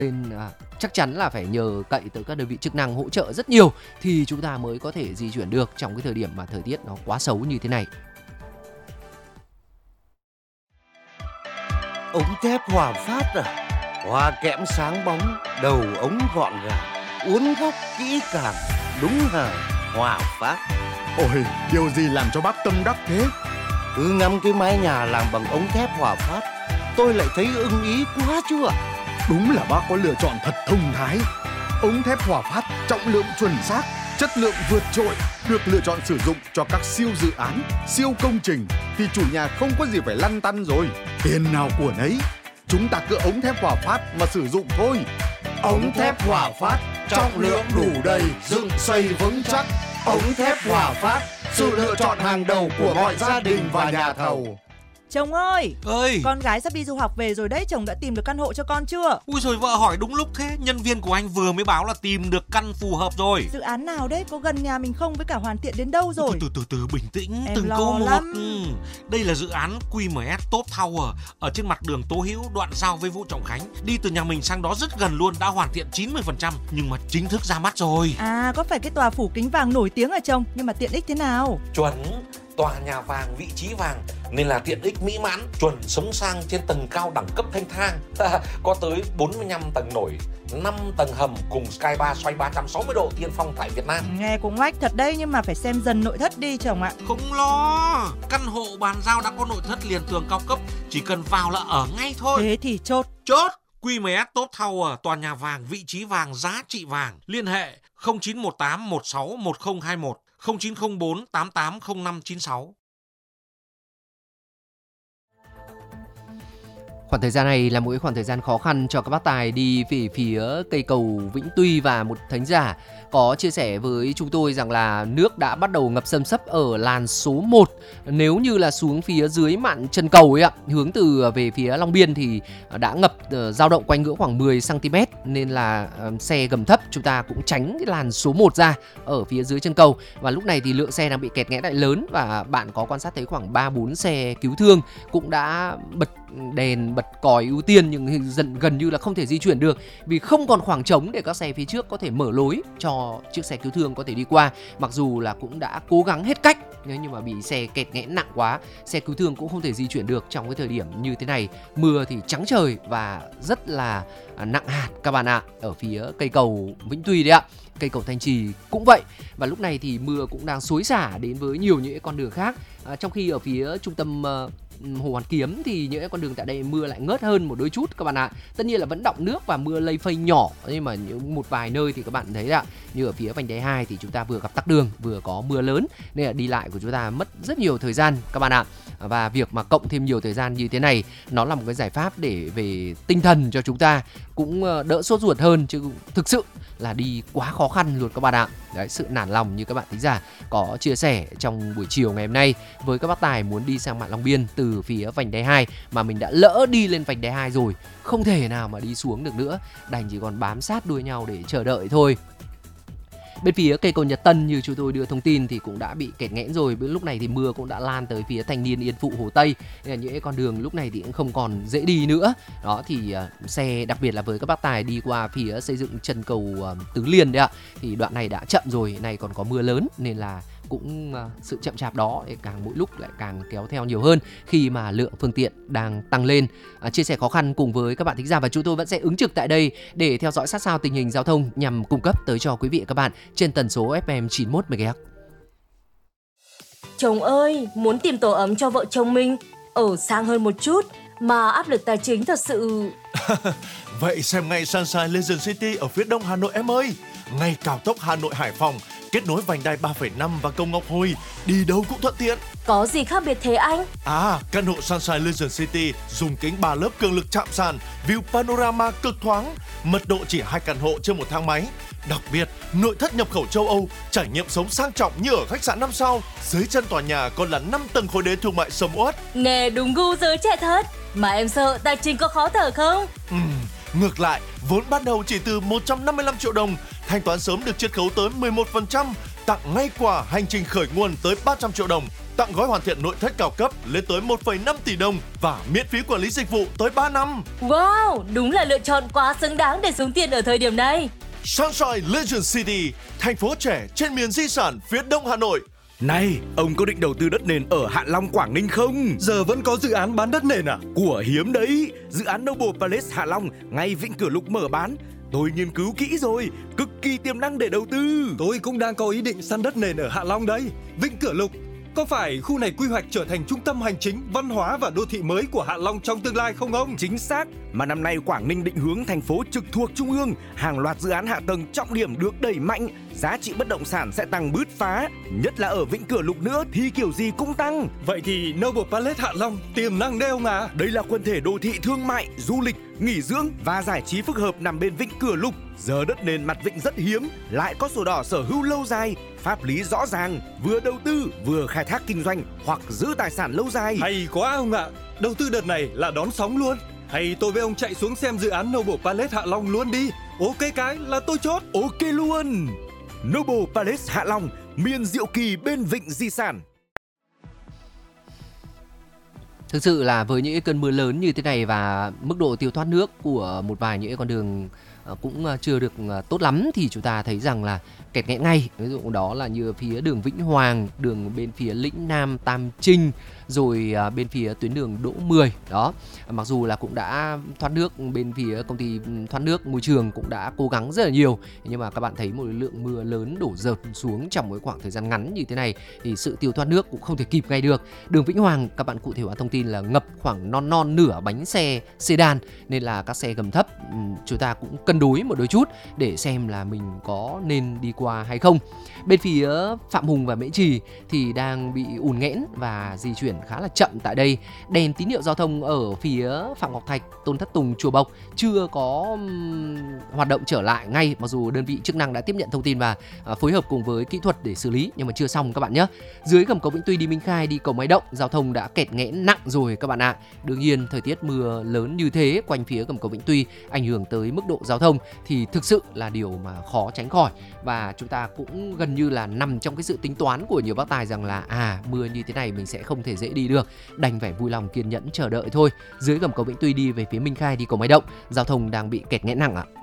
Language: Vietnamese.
Nên chắc chắn là phải nhờ cậy tới các đơn vị chức năng hỗ trợ rất nhiều thì chúng ta mới có thể di chuyển được trong cái thời điểm mà thời tiết nó quá xấu như thế này. Ống thép Hòa Phát à? Hoa kẽm sáng bóng, đầu ống gọn gàng, uốn góc kỹ càng, đúng hàng Hòa Phát. Ôi, điều gì làm cho bác tâm đắc thế? Cứ ngắm cái mái nhà làm bằng ống thép Hòa Phát, tôi lại thấy ưng ý quá chứ ạ. Đúng là bác có lựa chọn thật thông thái. Ống thép Hòa Phát trọng lượng chuẩn xác, chất lượng vượt trội, được lựa chọn sử dụng cho các siêu dự án, siêu công trình thì chủ nhà không có gì phải lăn tăn rồi. Tiền nào của nấy, chúng ta cứ ống thép Hòa Phát mà sử dụng thôi. Ống thép Hòa Phát, trọng lượng đủ đầy, dựng xây vững chắc. Ống thép Hòa Phát, sự lựa chọn hàng đầu của mọi gia đình và nhà thầu. Chồng ơi, ơi, con gái sắp đi du học về rồi đấy, chồng đã tìm được căn hộ cho con chưa? ui rồi vợ hỏi đúng lúc thế, nhân viên của anh vừa mới báo là tìm được căn phù hợp rồi. Dự án nào đấy, có gần nhà mình không, với cả hoàn thiện đến đâu rồi? Từ bình tĩnh, em từng lo câu một. lắm. Đây là dự án QMS Top Tower ở trên mặt đường Tố Hữu, đoạn giao với Vũ Trọng Khánh. Đi từ nhà mình sang đó rất gần luôn, đã hoàn thiện 90% nhưng mà chính thức ra mắt rồi. À, có phải cái tòa phủ kính vàng nổi tiếng ở chồng, nhưng mà tiện ích thế nào? Chuẩn, tòa nhà vàng, vị trí vàng nên là tiện ích mỹ mãn, chuẩn sống sang trên tầng cao đẳng cấp thanh thang. Có tới 45 tầng nổi, 5 tầng hầm cùng sky bar xoay 360 độ tiên phong tại Việt Nam. Nghe cũng oách thật đấy, nhưng mà phải xem dần nội thất đi chồng ạ. Không lo, căn hộ bàn giao đã có nội thất liền tường cao cấp, chỉ cần vào là ở ngay thôi. Thế thì chốt. QMS Top Tower, tòa nhà vàng, vị trí vàng, giá trị vàng. Liên hệ 0918 16 1021, 0904 880596. Khoảng thời gian này là một cái khoảng thời gian khó khăn cho các bác tài đi về phía cây cầu Vĩnh Tuy, và một thính giả có chia sẻ với chúng tôi rằng là nước đã bắt đầu ngập xâm xấp ở làn số 1. Nếu như là xuống phía dưới mạn chân cầu ấy ạ, hướng từ về phía Long Biên thì đã ngập dao động quanh ngưỡng khoảng 10 cm, nên là xe gầm thấp chúng ta cũng tránh cái làn số 1 ra ở phía dưới chân cầu. Và lúc này thì lượng xe đang bị kẹt nghẽn lại lớn, và bạn có quan sát thấy khoảng 3-4 xe cứu thương cũng đã bật đèn, bật còi ưu tiên, nhưng gần như là không thể di chuyển được vì không còn khoảng trống để các xe phía trước có thể mở lối cho chiếc xe cứu thương có thể đi qua. Mặc dù là cũng đã cố gắng hết cách nhưng mà bị xe kẹt nghẽn nặng quá, xe cứu thương cũng không thể di chuyển được trong cái thời điểm như thế này. Mưa thì trắng trời và rất là nặng hạt các bạn ạ. Ở phía cây cầu Vĩnh Tuy đấy ạ, cây cầu Thanh Trì cũng vậy. Và lúc này thì mưa cũng đang xối xả đến với nhiều những con đường khác. Trong khi ở phía trung tâm Hồ Hoàn Kiếm thì những con đường tại đây mưa lại ngớt hơn một đôi chút các bạn ạ. Tất nhiên là vẫn đọng nước và mưa lây phây nhỏ, nhưng mà những một vài nơi thì các bạn thấy ạ, như ở phía vành đai 2 thì chúng ta vừa gặp tắc đường, vừa có mưa lớn, nên là đi lại của chúng ta mất rất nhiều thời gian các bạn ạ. Và việc mà cộng thêm nhiều thời gian như thế này, nó là một cái giải pháp để về tinh thần cho chúng ta cũng đỡ sốt ruột hơn, chứ thực sự là đi quá khó khăn luôn các bạn ạ. Đấy, sự nản lòng như các bạn thính giả có chia sẻ trong buổi chiều ngày hôm nay với các bác tài muốn đi sang mạn Long Biên từ phía vành đai 2 mà mình đã lỡ đi lên vành đai 2 rồi, không thể nào mà đi xuống được nữa, đành chỉ còn bám sát đuôi nhau để chờ đợi thôi. Bên phía cây cầu Nhật Tân như chúng tôi đưa thông tin thì cũng đã bị kẹt nghẽn rồi. Lúc này thì mưa cũng đã lan tới phía Thanh Niên, Yên Phụ, Hồ Tây, nên là những con đường lúc này thì cũng không còn dễ đi nữa. Đó thì xe, đặc biệt là với các bác tài đi qua phía xây dựng chân cầu Tứ Liên đấy ạ, thì đoạn này đã chậm rồi, này còn có mưa lớn nên là cũng sự chậm chạp đó càng mỗi lúc lại càng kéo theo nhiều hơn khi mà lượng phương tiện đang tăng lên. Chia sẻ khó khăn cùng với các bạn thính giả, và chúng tôi vẫn sẽ ứng trực tại đây để theo dõi sát sao tình hình giao thông nhằm cung cấp tới cho quý vị và các bạn trên tần số FM 91 MHz. Chồng ơi, muốn tìm tổ ấm cho vợ chồng mình ở sang hơn một chút mà áp lực tài chính thật sự. Vậy xem ngay Sunshine Legend City ở phía đông Hà Nội em ơi. Ngay cao tốc Hà Nội Hải Phòng, kết nối vành đai 3,5 và cầu Ngọc Hồi, đi đâu cũng thuận tiện. Có gì khác biệt thế anh? Căn hộ Sunshine Legend City dùng kính 3 lớp cường lực chạm sàn, view panorama cực thoáng, mật độ chỉ 2 căn hộ trên một thang máy. Đặc biệt, nội thất nhập khẩu châu Âu, trải nghiệm sống sang trọng như ở khách sạn 5 sao. Dưới chân tòa nhà còn là 5 tầng khối đế thương mại sầm uất. Nghe đúng gu giới trẻ thật. Mà em sợ tài chính có khó thở không? Ngược lại, vốn ban đầu chỉ từ 155 triệu đồng, thanh toán sớm được chiết khấu tới 11%, tặng ngay quà hành trình khởi nguồn tới 300 triệu đồng. tặng gói hoàn thiện nội thất cao cấp lên tới 1,5 tỷ đồng và miễn phí quản lý dịch vụ tới 3 năm. Wow, đúng là lựa chọn quá xứng đáng để xuống tiền ở thời điểm này. Sunshine Legend City, thành phố trẻ trên miền di sản phía đông Hà Nội. Này, ông có định đầu tư đất nền ở Hạ Long, Quảng Ninh không? Giờ vẫn có dự án bán đất nền à? Của hiếm đấy, dự án Noble Palace Hạ Long ngay Vĩnh Cửa Lục mở bán. Tôi nghiên cứu kỹ rồi, cực kỳ tiềm năng để đầu tư. Tôi cũng đang có ý định săn đất nền ở Hạ Long đấy. Vĩnh Cửa Lục, có phải khu này quy hoạch trở thành trung tâm hành chính, văn hóa và đô thị mới của Hạ Long trong tương lai không ông? Chính xác, mà năm nay Quảng Ninh định hướng thành phố trực thuộc Trung ương, hàng loạt dự án hạ tầng trọng điểm được đẩy mạnh, giá trị bất động sản sẽ tăng bứt phá, nhất là ở Vĩnh Cửa Lục nữa thì kiểu gì cũng tăng. Vậy thì Noble Palace Hạ Long tiềm năng đấy ông à? Đây là quần thể đô thị thương mại, du lịch, nghỉ dưỡng và giải trí phức hợp nằm bên Vĩnh Cửa Lục. Giờ đất nền mặt vịnh rất hiếm, lại có sổ đỏ sở hữu lâu dài, pháp lý rõ ràng, vừa đầu tư vừa khai thác kinh doanh hoặc giữ tài sản lâu dài. Hay quá ông ạ, đầu tư đợt này là đón sóng luôn. Hay tôi với ông chạy xuống xem dự án Noble Palace Hạ Long luôn đi. Ok cái là tôi chốt. Ok luôn. Noble Palace Hạ Long, miền diệu kỳ bên vịnh di sản. Thực sự là với những cơn mưa lớn như thế này và mức độ tiêu thoát nước của một vài những con đường cũng chưa được tốt lắm thì chúng ta thấy rằng là kẹt nghẽn ngay. Ví dụ đó là như phía đường Vĩnh Hoàng, đường bên phía Lĩnh Nam Tam Trinh, rồi bên phía tuyến đường Đỗ 10 đó. Mặc dù là cũng đã thoát nước, bên phía công ty thoát nước môi trường cũng đã cố gắng rất là nhiều, nhưng mà các bạn thấy một lượng mưa lớn đổ dợt xuống trong một khoảng thời gian ngắn như thế này thì sự tiêu thoát nước cũng không thể kịp ngay được. Đường Vĩnh Hoàng các bạn cụ thể hóa thông tin là ngập khoảng non nửa bánh xe sedan, nên là các xe gầm thấp chúng ta cũng cân đối một đôi chút để xem là mình có nên đi qua hay không. Bên phía Phạm Hùng và Mễ Trì thì đang bị ùn nghẽn và di chuyển khá là chậm tại đây. Đèn tín hiệu giao thông ở phía Phạm Ngọc Thạch, Tôn Thất Tùng, Chùa Bộc chưa có hoạt động trở lại ngay, mặc dù đơn vị chức năng đã tiếp nhận thông tin và phối hợp cùng với kỹ thuật để xử lý, nhưng mà chưa xong các bạn nhé. Dưới gầm cầu Vĩnh Tuy đi Minh Khai đi cầu Máy Động, giao thông đã kẹt nghẽn nặng rồi các bạn ạ. Đương nhiên thời tiết mưa lớn như thế quanh phía gầm cầu Vĩnh Tuy ảnh hưởng tới mức độ giao thông thì thực sự là điều mà khó tránh khỏi, và chúng ta cũng gần như là nằm trong cái sự tính toán của nhiều bác tài rằng là mưa như thế này mình sẽ không thể dễ đi được, đành phải vui lòng kiên nhẫn chờ đợi thôi. Dưới gầm cầu Vĩnh Tuy đi về phía Minh Khai đi cầu Máy Động, giao thông đang bị kẹt nghẽn nặng ạ.